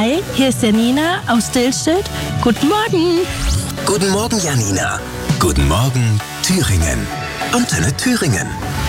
Hi, hier ist Janina aus Dillstedt. Guten Morgen. Guten Morgen, Janina. Guten Morgen, Thüringen. Antenne Thüringen.